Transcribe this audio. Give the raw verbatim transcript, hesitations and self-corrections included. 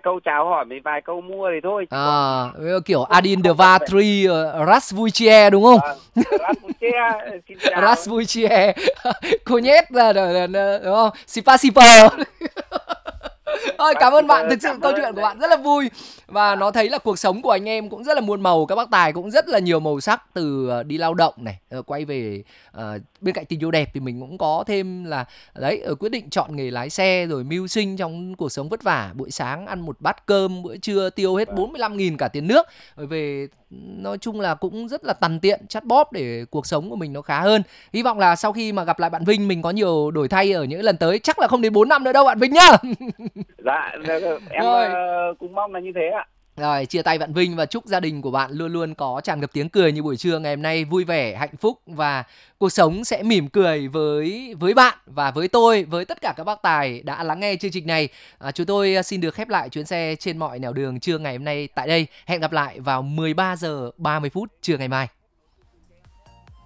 câu chào hỏi, mấy vài câu mua thì thôi. Chứ À, còn kiểu không Adin không cần phải. Devatri, Rasvuchia đúng không? Vâng, Rasputia, xin chào. Rasvuchia, cô nhét ra rồi, đúng không? Spasibo. Ôi, cảm ơn bạn, Vasiper, thực sự cảm câu chuyện ơn của đấy. bạn rất là vui. Và nó Vâng, thấy là cuộc sống của anh em cũng rất là muôn màu. Các bác Tài cũng rất là nhiều màu sắc. Từ ờ, đi lao động này, ờ, quay về ờ, bên cạnh tình yêu đẹp thì mình cũng có thêm là đấy, ờ, quyết định chọn nghề lái xe, rồi mưu sinh trong cuộc sống vất vả. Buổi sáng ăn một bát cơm, bữa trưa tiêu hết vâng. bốn mươi lăm nghìn cả tiền nước. Rồi về nói chung là cũng rất là tằn tiện, chắt bóp để cuộc sống của mình nó khá hơn. Hy vọng là sau khi mà gặp lại bạn Vinh mình có nhiều đổi thay ở những lần tới. Chắc là không đến bốn năm nữa đâu bạn Vinh nhá. Dạ, em ờ, Rồi, cũng mong là như thế ạ. rồi chia tay bạn Vinh và chúc gia đình của bạn luôn luôn có tràn ngập tiếng cười như buổi trưa ngày hôm nay, vui vẻ, hạnh phúc và cuộc sống sẽ mỉm cười với với bạn và với tôi, với tất cả các bác tài đã lắng nghe chương trình này. À, chúng tôi xin được khép lại chuyến xe trên mọi nẻo đường trưa ngày hôm nay tại đây. Hẹn gặp lại vào mười ba giờ ba mươi phút trưa ngày mai.